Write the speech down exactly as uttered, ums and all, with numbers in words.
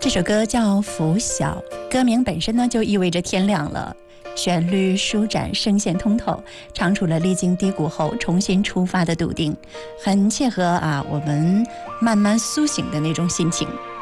这首歌叫《拂晓》，歌名本身呢就意味着天亮了。旋律舒展，声线通透，唱出了历经低谷后重新出发的笃定，很切合啊我们慢慢苏醒的那种心情。